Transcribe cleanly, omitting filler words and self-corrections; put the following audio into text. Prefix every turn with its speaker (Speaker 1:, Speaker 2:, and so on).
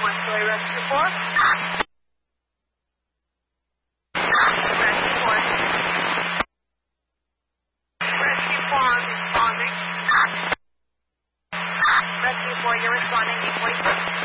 Speaker 1: 1 Philly Rescue 4. Rescue 4. Rescue 4 responding. Rescue 4, you're responding 846.